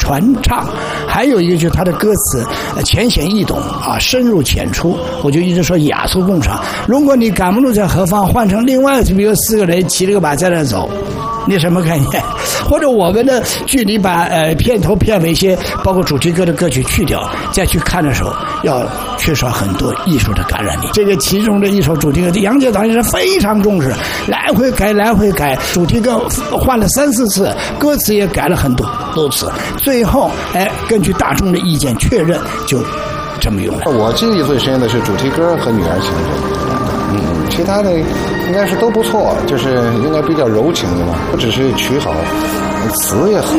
传唱，还有一个就是它的歌词浅显易懂啊，深入浅出。我就一直说雅俗共赏。如果你赶不住在何方，换成另外比如4个人骑着个马在那走，你什么概念？或者我们的距离把片头片尾一些包括主题歌的歌曲去掉，再去看的时候，要缺少很多艺术的感染力。这个其中的一首主题歌，杨洁导演是非常重视，来回改，主题歌换了3、4次，歌词也改了很多次，最后根据大众的意见确认，就这么用了。 我记忆最深的是主题歌和女儿情人，其他的应该是都不错，就是应该比较柔情的嘛，不只是曲好，词也好。